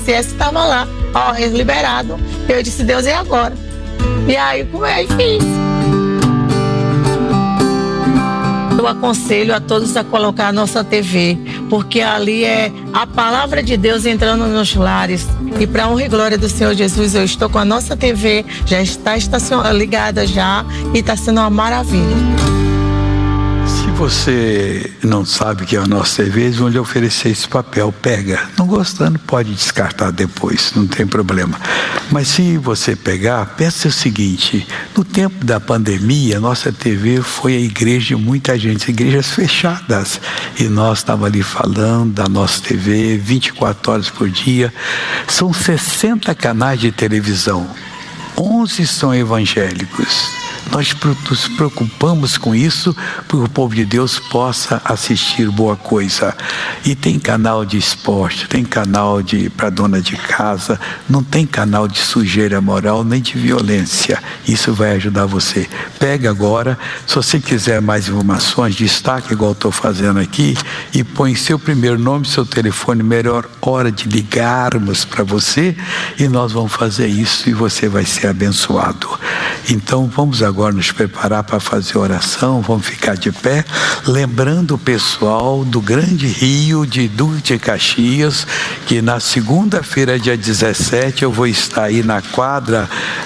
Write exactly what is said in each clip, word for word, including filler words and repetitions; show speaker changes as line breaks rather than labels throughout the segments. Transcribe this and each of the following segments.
C S estava lá, ó, liberado. Eu disse, Deus, é agora. E aí, como é difícil. Eu aconselho a todos a colocar a nossa T V, porque ali é a palavra de Deus entrando nos lares. E para honra e glória do Senhor Jesus, eu estou com a nossa T V, já está estacion... ligada já, e está sendo uma maravilha.
Se você não sabe o que é a nossa T V, eles vão lhe oferecer esse papel, pega. Não gostando, pode descartar depois, não tem problema. Mas se você pegar, pensa o seguinte, no tempo da pandemia, a nossa T V foi a igreja de muita gente, igrejas fechadas. E nós estávamos ali falando da nossa T V vinte e quatro horas por dia. São sessenta canais de televisão, onze são evangélicos. Nós nos preocupamos com isso para que o povo de Deus possa assistir boa coisa. E tem canal de esporte, tem canal de para dona de casa, não tem canal de sujeira moral nem de violência. Isso vai ajudar você. Pega agora, se você quiser mais informações, destaque igual estou fazendo aqui e põe seu primeiro nome, seu telefone, melhor hora de ligarmos para você e nós vamos fazer isso e você vai ser abençoado. Então vamos agora Agora nos preparar para fazer oração, vamos ficar de pé, lembrando o pessoal do Grande Rio de Duque de Caxias, que na segunda-feira, dia dezessete, eu vou estar aí na quadra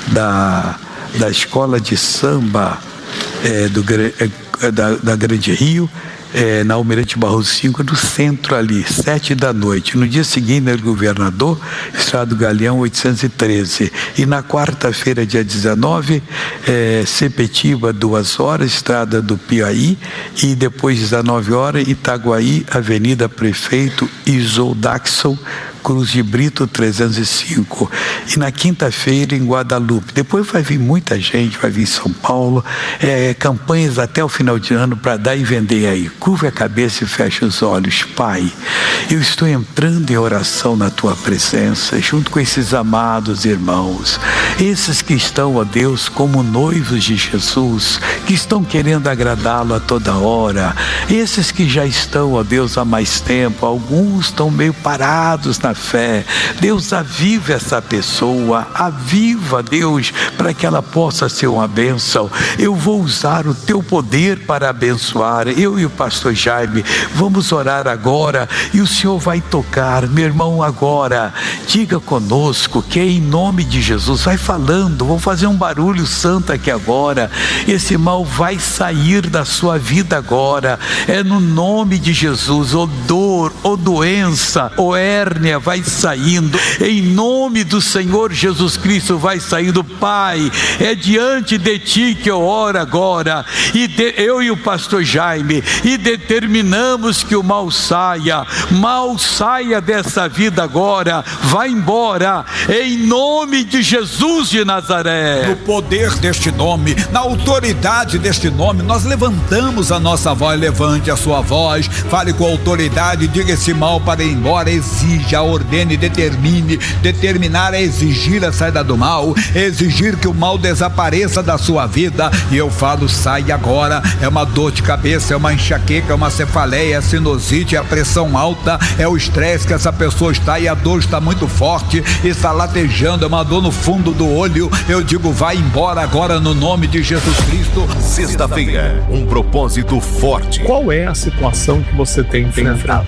da, da escola de samba é, do, é, da, da Grande Rio, É, na Almirante Barroso cinco, no centro ali, sete da noite. No dia seguinte, no Governador, Estrada do Galeão oitocentos e treze. E na quarta-feira, dia dezenove, é, Sepetiba, duas horas, Estrada do Piauí. E depois, dezenove horas, Itaguaí, Avenida Prefeito Isoldaxon Cruz de Brito trezentos e cinco. E na quinta-feira em Guadalupe. Depois vai vir muita gente, vai vir São Paulo, é, campanhas até o final de ano para dar e vender aí. Curva a cabeça e fecha os olhos. Pai, eu estou entrando em oração na tua presença, junto com esses amados irmãos, esses que estão, ó Deus, como noivos de Jesus, que estão querendo agradá-lo a toda hora, esses que já estão, ó Deus, há mais tempo, alguns estão meio parados na fé. Deus, aviva essa pessoa, aviva, Deus, para que ela possa ser uma bênção. Eu vou usar o teu poder para abençoar. Eu e o pastor Jaime vamos orar agora e o Senhor vai tocar. Meu irmão, agora diga conosco que é em nome de Jesus, vai falando, vou fazer um barulho santo aqui agora. Esse mal vai sair da sua vida agora, é no nome de Jesus. Ô dor, ô doença, ô hérnia vai saindo, em nome do Senhor Jesus Cristo vai saindo. Pai, é diante de ti que eu oro agora, e de, eu e o pastor Jaime, e determinamos que o mal saia, mal saia dessa vida agora, vai embora, em nome de Jesus de Nazaré.
No poder deste nome, na autoridade deste nome, nós levantamos a nossa voz. Levante a sua voz, fale com autoridade, diga esse mal para ir embora, exija, ordene, determine. Determinar é exigir a saída do mal, exigir que o mal desapareça da sua vida. E eu falo, sai agora. É uma dor de cabeça, é uma enxaqueca, é uma cefaleia, é sinusite, é a pressão alta, é o estresse que essa pessoa está e a dor está muito forte, está latejando, é uma dor no fundo do olho. Eu digo, vai embora agora no nome de Jesus Cristo.
Sexta-feira, um propósito forte.
Qual é a situação que você tem enfrentado?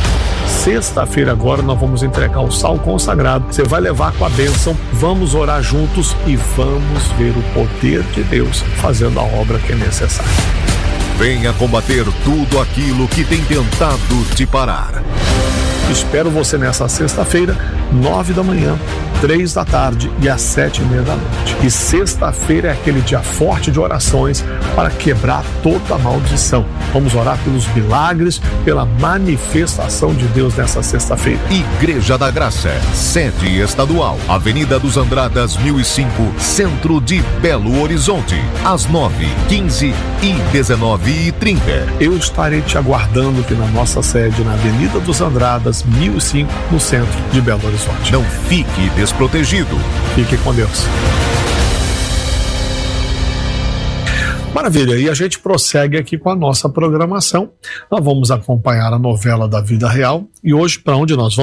Sexta-feira agora nós vamos entregar o sal consagrado. Você vai levar com a bênção. Vamos orar juntos e vamos ver o poder de Deus fazendo a obra que é necessária.
Venha combater tudo aquilo que tem tentado te parar.
Espero você nessa sexta-feira, nove da manhã, três da tarde e às sete e meia da noite. E sexta-feira é aquele dia forte de orações para quebrar toda a maldição. Vamos orar pelos milagres, pela manifestação de Deus nessa sexta-feira.
Igreja da Graça, sede estadual, Avenida dos Andradas mil e cinco, centro de Belo Horizonte, às nove, quinze e dezenove e trinta.
Eu estarei te aguardando aqui na nossa sede, na Avenida dos Andradas mil e cinco, no centro de Belo Horizonte.
Não fique desprotegido.
Fique com Deus. Maravilha, e a gente prossegue aqui com a nossa programação. Nós vamos acompanhar a novela da vida real e hoje, para onde nós vamos?